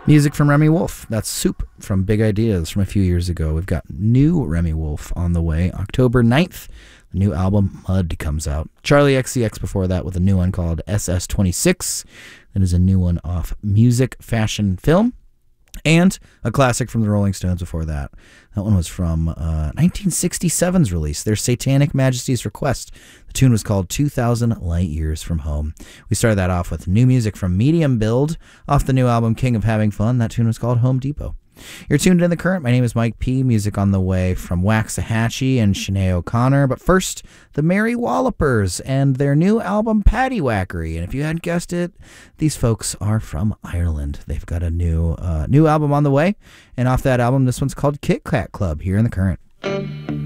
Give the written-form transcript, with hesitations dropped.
Music from Remy Wolf. That's Soup from Big Ideas from a few years ago. We've got new Remy Wolf on the way. October 9th, the new album Mud comes out. Charlie XCX before that with a new one called SS26. That is a new one off Music Fashion Film. And a classic from the Rolling Stones before that. That one was from 1967's release, their Satanic Majesty's Request. The tune was called 2,000 Light Years from Home. We started that off with new music from Medium Build off the new album King of Having Fun. That tune was called Home Depot. You're tuned in The Current. My name is Mike P. Music on the way from Waxahachie and Sinead O'Connor. But first, the Mary Wallopers and their new album Paddywhackery. And if you hadn't guessed it, these folks are from Ireland. They've got a new album on the way. And off that album, this one's called Kit Kat Club here in The Current.